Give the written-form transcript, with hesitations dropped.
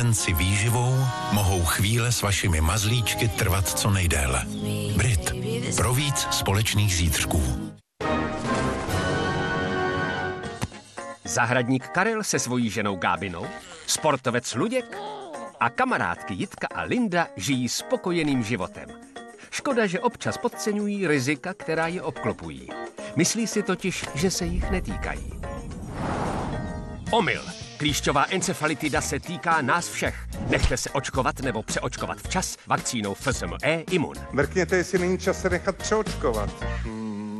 den si výživou mohou chvíle s vašimi mazlíčky trvat co nejdéle. Brit. Pro víc společných zítřků. Zahradník Karel se svojí ženou Gábinou, sportovec Luděk a kamarádky Jitka a Linda žijí spokojeným životem. Škoda, že občas podceňují rizika, která je obklopují. Myslí si totiž, že se jich netýkají. Omyl. Klíšťová encefalitida se týká nás všech. Nechte se očkovat nebo přeočkovat včas vakcínou FSME Imun. Mrkněte, jestli není čas se nechat přeočkovat.